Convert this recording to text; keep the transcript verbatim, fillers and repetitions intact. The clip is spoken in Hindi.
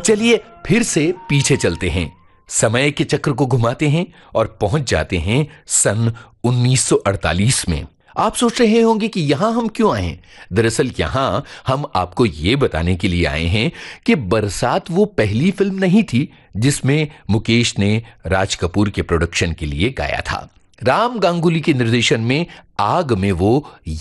चलिए फिर से पीछे चलते हैं, समय के चक्र को घुमाते हैं और पहुंच जाते हैं सन उन्नीस सौ अड़तालीस में। आप सोच रहे होंगे कि यहां हम क्यों आए हैं? दरअसल यहां हम आपको यह बताने के लिए आए हैं कि बरसात वो पहली फिल्म नहीं थी जिसमें मुकेश ने राज कपूर के प्रोडक्शन के लिए गाया था। राम गांगुली के निर्देशन में आग में वो